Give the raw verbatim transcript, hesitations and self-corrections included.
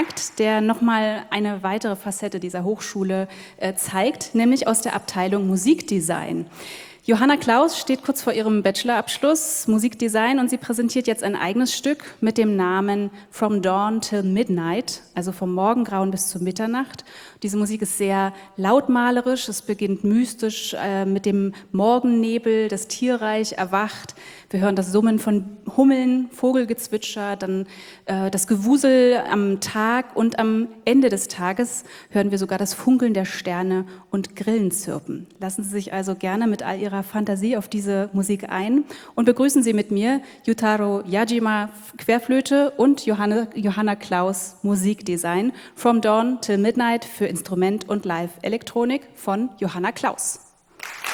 Markt, der nochmal eine weitere Facette dieser Hochschule äh, zeigt, nämlich aus der Abteilung Musikdesign. Johanna Klaus steht kurz vor ihrem Bachelorabschluss Musikdesign und sie präsentiert jetzt ein eigenes Stück mit dem Namen From Dawn Till Midnight, also vom Morgengrauen bis zur Mitternacht. Diese Musik ist sehr lautmalerisch, es beginnt mystisch äh, mit dem Morgennebel, das Tierreich erwacht. Wir hören das Summen von Hummeln, Vogelgezwitscher, dann äh, das Gewusel am Tag und am Ende des Tages hören wir sogar das Funkeln der Sterne und Grillenzirpen. Lassen Sie sich also gerne mit all Ihrer Fantasie auf diese Musik ein und begrüßen Sie mit mir Yutaro Yajima Querflöte und Johanna, Johanna Klaus Musikdesign From Dawn Till Midnight für Instrument und Live-Elektronik von Johanna Klaus.